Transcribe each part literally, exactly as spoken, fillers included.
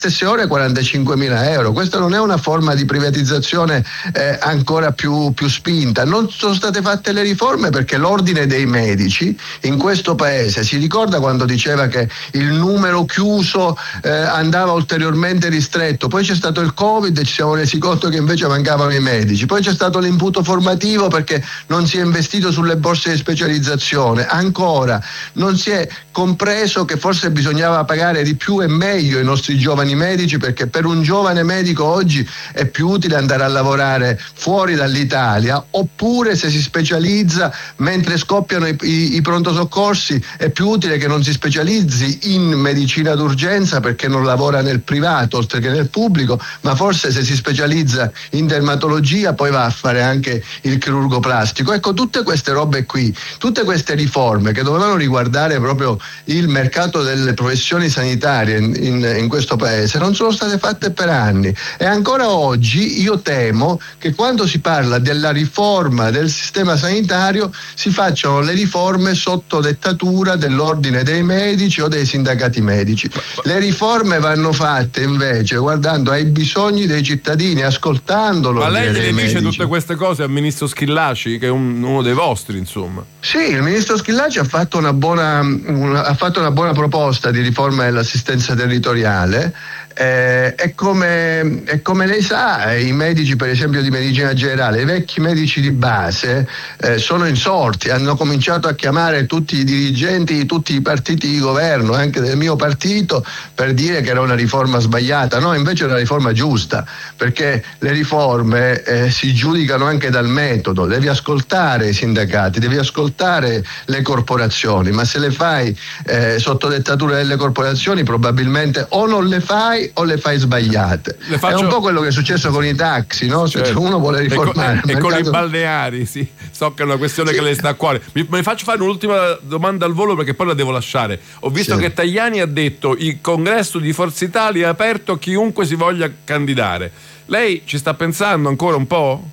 stesse ore quarantacinquemila euro. Questa non è una forma di privatizzazione eh, ancora più, più spinta. Non sono state fatte le riforme perché l'ordine dei medici in questo paese, si ricorda quando diceva che il numero chiuso eh, andava ulteriormente ristretto, poi c'è stato il Covid e ci siamo resi conto che invece mancavano i medici, poi c'è stato l'imputo formativo perché non si è investito sulle borse di specializzazione, ancora non si è compreso che forse bisognava pagare di più e meglio i nostri giovani medici, perché per un giovane medico oggi è più utile andare a lavorare fuori dall'Italia, oppure se si specializza mentre scoppiano i, i, i pronto soccorsi è più utile che non si specializzi in medicina d'urgenza perché non lavora nel privato oltre che nel pubblico, ma forse se si specializza in dermatologia poi va a fare anche il chirurgo plastico. Ecco, tutte queste robe qui, tutte queste riforme che dovevano riguardare proprio il mercato delle professioni sanitarie in, in, in questo paese non sono state fatte per anni, e ancora oggi io temo che quando si parla della riforma del sistema sanitario si facciano le riforme sotto dettatura dell'ordine dei medici o dei sindacati medici. Le riforme vanno fatte invece guardando ai bisogni dei cittadini, ascoltando l'ordine dei medici. Ma lei le dice tutte queste cose al ministro Schillaci, che è un, uno dei vostri, insomma? Sì, il ministro Schillaci ha fatto una buona, una, ha fatto una buona proposta di riforma dell'assistenza territoriale. Eh, è, come, è come lei sa, i medici per esempio di medicina generale, i vecchi medici di base eh, sono insorti, hanno cominciato a chiamare tutti i dirigenti di tutti i partiti di governo, anche del mio partito, per dire che era una riforma sbagliata. No, invece è una riforma giusta, perché le riforme eh, si giudicano anche dal metodo, devi ascoltare i sindacati, devi ascoltare le corporazioni, ma se le fai eh, sotto dettatura delle corporazioni probabilmente o non le fai o le fai sbagliate. Le faccio... È un po' quello che è successo con i taxi, no? Se certo. uno vuole riformare e, co- e mercato... con i balneari, sì. So che è una questione sì. che le sta a cuore. Mi, mi faccio fare un'ultima domanda al volo perché poi la devo lasciare. Ho visto sì. che Tajani ha detto il congresso di Forza Italia è aperto a chiunque si voglia candidare. Lei ci sta pensando ancora un po'?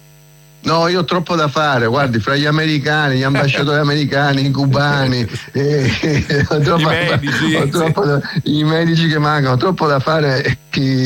No, io ho troppo da fare, guardi, fra gli americani, gli ambasciatori americani, i cubani, eh, eh, ho troppo, I, medici, ho troppo da, i medici che mancano, ho troppo da fare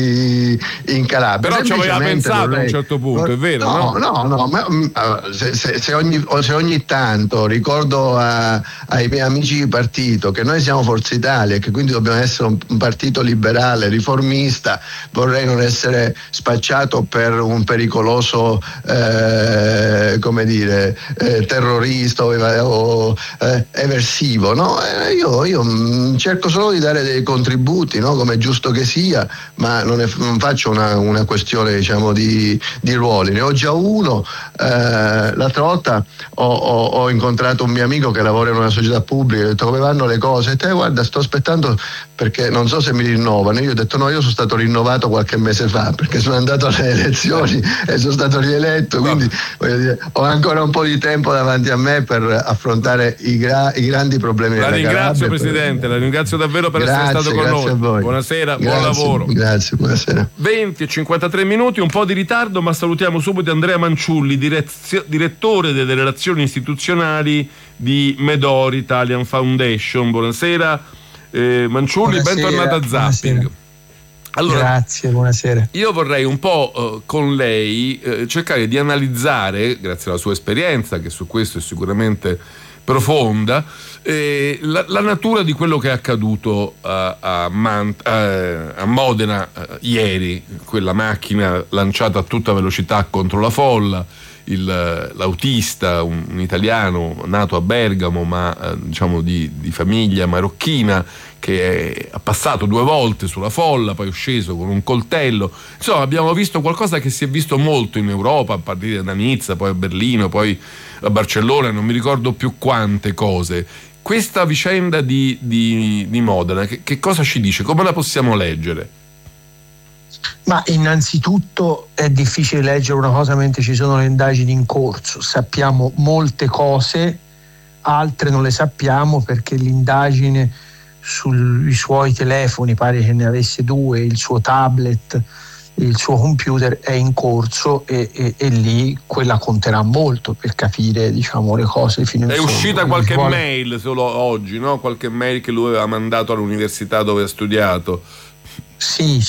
in Calabria. Però ci aveva pensato vorrei... a un certo punto, è vero? No, no, no, no ma se, se, se, ogni, se ogni tanto ricordo a, ai miei amici di partito che noi siamo Forza Italia e che quindi dobbiamo essere un, un partito liberale, riformista, vorrei non essere spacciato per un pericoloso eh, Eh, come dire eh, terrorista o, o eh, eversivo, no? Eh, io, io mh, cerco solo di dare dei contributi, no? Come è giusto che sia, ma non, è, non faccio una, una questione diciamo di, di ruoli, ne ho già uno. Eh, l'altra volta ho, ho, ho incontrato un mio amico che lavora in una società pubblica, ho detto come vanno le cose, e te guarda sto aspettando perché non so se mi rinnovano. Io ho detto no, io sono stato rinnovato qualche mese fa perché sono andato alle elezioni e sono stato rieletto, quindi voglio dire, ho ancora un po' di tempo davanti a me per affrontare i, gra- i grandi problemi la della ringrazio Calabria. Presidente, la ringrazio davvero per grazie, essere stato con noi. A voi. Buonasera, grazie, buon lavoro. Grazie, buonasera. venti e cinquantatré minuti, un po' di ritardo, ma salutiamo subito Andrea Manciulli, direzio- direttore delle relazioni istituzionali di Medori Italian Foundation. Buonasera eh, Manciulli, buonasera, bentornato a Zapping. Buonasera. Allora, grazie, buonasera. Io vorrei un po' uh, con lei uh, cercare di analizzare, grazie alla sua esperienza, che su questo è sicuramente profonda, eh, la, la natura di quello che è accaduto a, a, Mant- a, a Modena uh, ieri, quella macchina lanciata a tutta velocità contro la folla, il, l'autista, un, un italiano nato a Bergamo ma uh, diciamo di, di famiglia marocchina, che è, ha passato due volte sulla folla, poi è sceso con un coltello. Insomma, abbiamo visto qualcosa che si è visto molto in Europa, a partire da Nizza, poi a Berlino, poi a Barcellona, non mi ricordo più quante cose. Questa vicenda di, di, di Modena, che, che cosa ci dice? Come la possiamo leggere? Ma innanzitutto è difficile leggere una cosa mentre ci sono le indagini in corso. Sappiamo molte cose, altre non le sappiamo perché l'indagine sui suoi telefoni, pare che ne avesse due, il suo tablet, il suo computer è in corso e, e, e lì quella conterà molto per capire diciamo le cose fino in è fondo. È uscita qualche vuole... mail solo oggi, no? Qualche mail che lui aveva mandato all'università dove ha studiato. Sì,